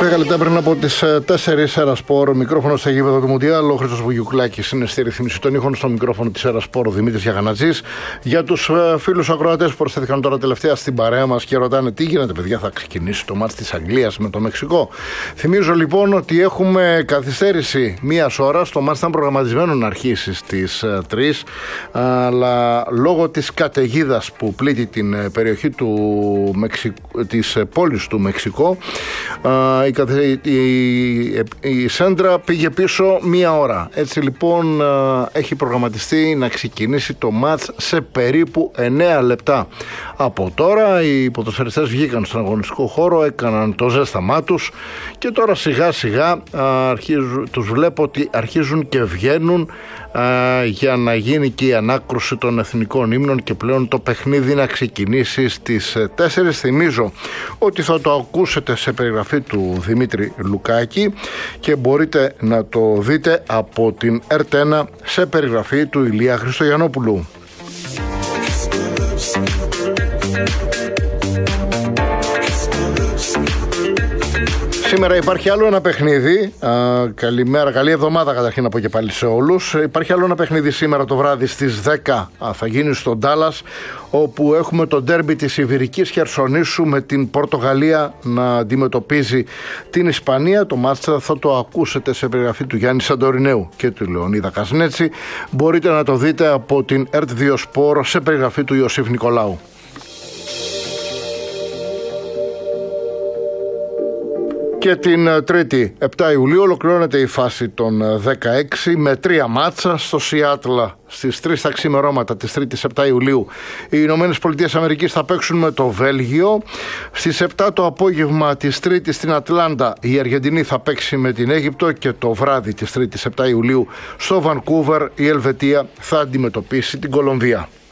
10 λεπτά πριν από τις 4 Ερασπόρ, μικρόφωνο στα γήπεδα του Μουντιάλ. Ο Χρήστος Βουγιουκλάκης είναι στη ρυθμίση των ήχων, στο μικρόφωνο της Ερασπόρ ο Δημήτρης Γιαγανατζής. Για τους φίλους ακροατές που προσθέθηκαν τώρα τελευταία στην παρέα μας και ρωτάνε τι γίνεται, παιδιά, θα ξεκινήσει το μάτς της Αγγλίας με το Μεξικό. Θυμίζω λοιπόν ότι έχουμε καθυστέρηση μίας ώρας. Το μάτς ήταν προγραμματισμένο να αρχίσει στις 3, αλλά λόγω της καταιγίδας που πλήττει την περιοχή της πόλης του Μεξικό, η Σέντρα πήγε πίσω μία ώρα. Έτσι λοιπόν έχει προγραμματιστεί να ξεκινήσει το μάτς σε περίπου 9 λεπτά. Από τώρα οι ποδοσφαιριστές βγήκαν στον αγωνιστικό χώρο, έκαναν το ζέσταμά τους και τώρα σιγά σιγά τους βλέπω ότι αρχίζουν και βγαίνουν για να γίνει και η ανάκρουση των εθνικών ύμνων και πλέον το παιχνίδι να ξεκινήσει στις 4. Θυμίζω ότι θα το ακούσετε σε περιγραφή του Δημήτρη Λουκάκη και μπορείτε να το δείτε από την ΕΡΤ1 σε περιγραφή του Ηλία Χριστογιαννόπουλου. Σήμερα υπάρχει άλλο ένα παιχνίδι. Καλημέρα, καλή εβδομάδα καταρχήν να πω και πάλι σε όλους. Υπάρχει άλλο ένα παιχνίδι σήμερα το βράδυ στις 10. Θα γίνει στο Ντάλλας, όπου έχουμε το ντέρμπι της Ιβηρικής Χερσονήσου με την Πορτογαλία να αντιμετωπίζει την Ισπανία. Το μάτς θα το ακούσετε σε περιγραφή του Γιάννη Σαντορινέου και του Λεωνίδα Κασνέτση. Μπορείτε να το δείτε από την ΕΡΤ2 Σπορ σε περιγραφή του Ιωσήφ Νικολάου. Και την 3η 7 Ιουλίου ολοκληρώνεται η φάση των 16 με 3 μάτσα στο Σιάτλα. Στις 3 τα ξημερώματα της 3ης 7 Ιουλίου οι Ηνωμένες Πολιτείες Αμερικής θα παίξουν με το Βέλγιο. Στις 7 το απόγευμα της 3ης στην Ατλάντα η Αργεντινή θα παίξει με την Αίγυπτο και το βράδυ της 3ης 7 Ιουλίου στο Βανκούβερ η Ελβετία θα αντιμετωπίσει την Κολομβία.